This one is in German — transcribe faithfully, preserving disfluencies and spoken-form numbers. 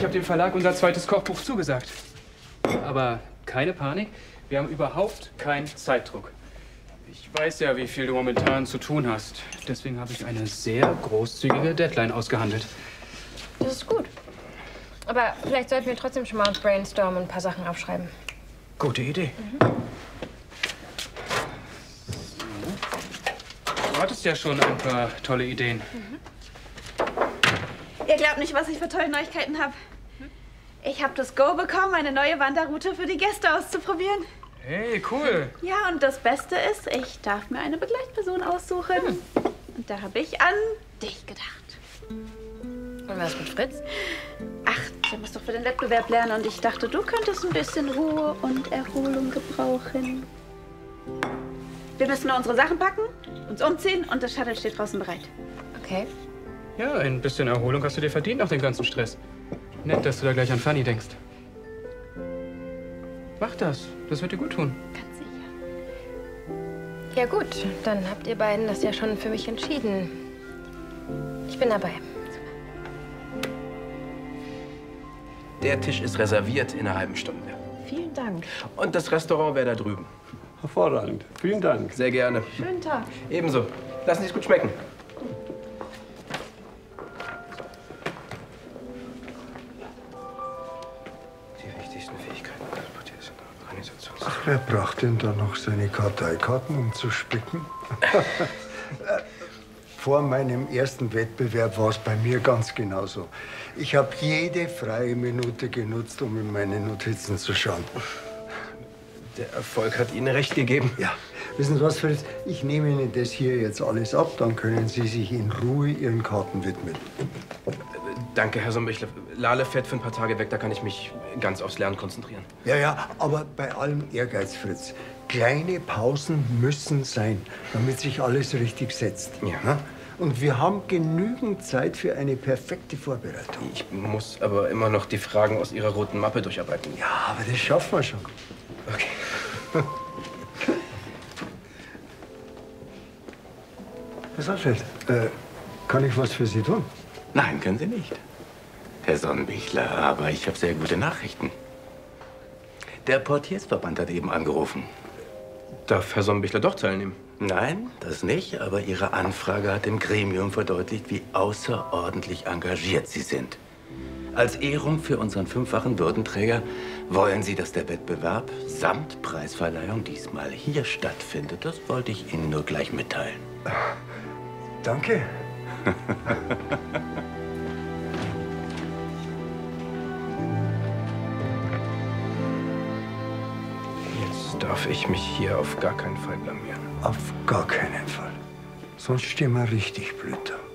habe dem Verlag unser zweites Kochbuch zugesagt. Aber keine Panik, wir haben überhaupt keinen Zeitdruck. Ich weiß ja, wie viel du momentan zu tun hast. Deswegen habe ich eine sehr großzügige Deadline ausgehandelt. Das ist gut. Aber vielleicht sollten wir trotzdem schon mal brainstormen und ein paar Sachen aufschreiben. Gute Idee. Mhm. Du hattest ja schon ein paar tolle Ideen. Mhm. Ihr glaubt nicht, was ich für tolle Neuigkeiten habe. Ich habe das Go bekommen, eine neue Wanderroute für die Gäste auszuprobieren. Hey, cool. Ja, und das Beste ist, ich darf mir eine Begleitperson aussuchen. Hm. Und da habe ich an dich gedacht. Und was mit Fritz? Ach, der muss doch für den Wettbewerb lernen. Und ich dachte, du könntest ein bisschen Ruhe und Erholung gebrauchen. Wir müssen nur unsere Sachen packen, uns umziehen und das Shuttle steht draußen bereit. Okay. Ja, ein bisschen Erholung hast du dir verdient nach dem ganzen Stress. Nett, dass du da gleich an Fanny denkst. Mach das. Das wird dir gut tun. Ganz sicher. Ja gut, dann habt ihr beiden das ja schon für mich entschieden. Ich bin dabei. Der Tisch ist reserviert in einer halben Stunde. Vielen Dank. Und das Restaurant wäre da drüben. Hervorragend. Vielen Dank. Sehr gerne. Schönen Tag. Ebenso. Lassen Sie es gut schmecken. Ach, wer braucht denn da noch seine Karteikarten, um zu spicken? Vor meinem ersten Wettbewerb war es bei mir ganz genauso. Ich habe jede freie Minute genutzt, um in meine Notizen zu schauen. Der Erfolg hat Ihnen recht gegeben. Ja. Wissen Sie was, Fritz? Ich nehme Ihnen das hier jetzt alles ab, dann können Sie sich in Ruhe Ihren Karten widmen. Danke, Herr Sombichler. Lale fährt für ein paar Tage weg, da kann ich mich ganz aufs Lernen konzentrieren. Ja, ja, aber bei allem Ehrgeiz, Fritz. Kleine Pausen müssen sein, damit sich alles richtig setzt. Ja. Und wir haben genügend Zeit für eine perfekte Vorbereitung. Ich muss aber immer noch die Fragen aus Ihrer roten Mappe durcharbeiten. Ja, aber das schaffen wir schon. Okay. Herr Sandfeld, äh, kann ich was für Sie tun? Nein, können Sie nicht, Herr Sonnenbichler, aber ich habe sehr gute Nachrichten. Der Portiersverband hat eben angerufen. Darf Herr Sonnenbichler doch teilnehmen? Nein, das nicht, aber Ihre Anfrage hat dem Gremium verdeutlicht, wie außerordentlich engagiert Sie sind. Als Ehrung für unseren fünffachen Würdenträger wollen Sie, dass der Wettbewerb samt Preisverleihung diesmal hier stattfindet. Das wollte ich Ihnen nur gleich mitteilen. Danke. Jetzt darf ich mich hier auf gar keinen Fall blamieren. Auf gar keinen Fall. Sonst stehen wir richtig blöd da.